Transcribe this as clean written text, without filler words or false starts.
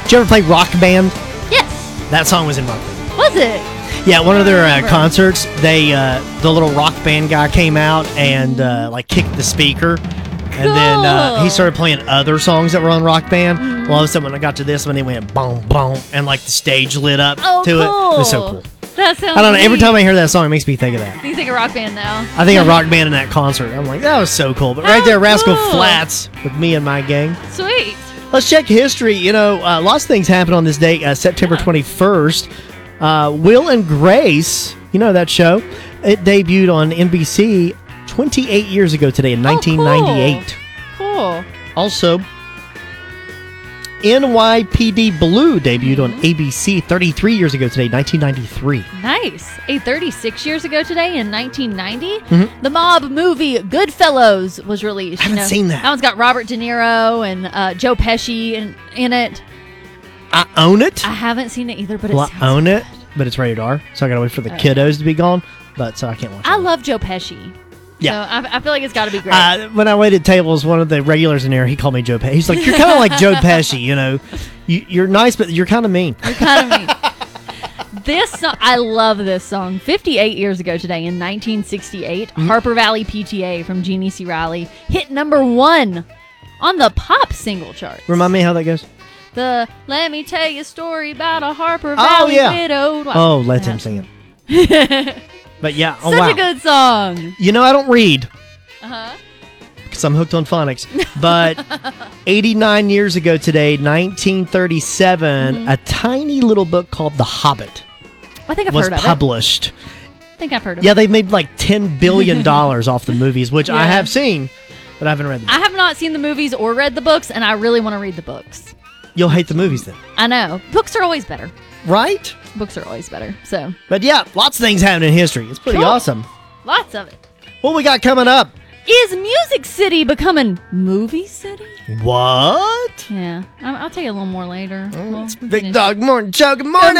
Did you ever play Rock Band? Yes. That song was in Rock Band. Was it? Yeah, one of their concerts, they the little Rock Band guy came out and like kicked the speaker. And then he started playing other songs that were on Rock Band. Well, all of a sudden, when I got to this one, it went boom, boom, and like the stage lit up to it. It was so cool. That sounds I don't know. Every neat. time I hear that song, it makes me think of that. You think of Rock Band now? I think of Rock Band in that concert. I'm like, that was so cool. But right there, Rascal Flatts with me and my gang. Sweet. Let's check history. You know, lots of things happen on this date, September 21st. Will and Grace, you know that show? It debuted on NBC 28 years ago today in 1998. Cool. Also, NYPD Blue debuted on ABC 33 years ago today, 1993. Nice. 36 years ago today in 1990, the mob movie Goodfellas was released. I haven't seen that. That one's got Robert De Niro and Joe Pesci in it. I own it. I haven't seen it either, but Well, it I own it, but it's rated R, so I gotta wait for the kiddos to be gone. But so I can't watch it. I love Joe Pesci. Yeah. So I feel like it's got to be great. When I waited tables, one of the regulars in there, he called me Joe Pesci. He's like, "You're kind of like Joe Pesci, you know. You're nice, but you're kind of mean." You're kind of mean. This song, I love this song. 58 years ago today, in 1968, Harper Valley PTA from Jeannie C. Riley hit #1 on the pop single chart. Remind me how that goes. The "Let Me Tell You a Story About a Harper Valley Widowed." Oh, let him sing it. But yeah, Such a good song. You know, I don't read. Uh-huh. Because I'm hooked on phonics. But 89 years ago today, 1937, a tiny little book called The Hobbit I think I've was heard of published. it. I think I've heard of Yeah, it. they've made like $10 billion off the movies, which I Yeah. have seen, but I haven't read them. I have not seen the movies or read the books, and I really want to read the books. You'll hate the movies then. I know. Books are always better. Right? Books are always better. So, But yeah, lots of things happening in history. It's pretty Cool. awesome. lots of it. What we got coming up? Is Music City becoming Movie City? What? Yeah. I'll tell you a little more later. It's Big Dog Morning Show. Good morning.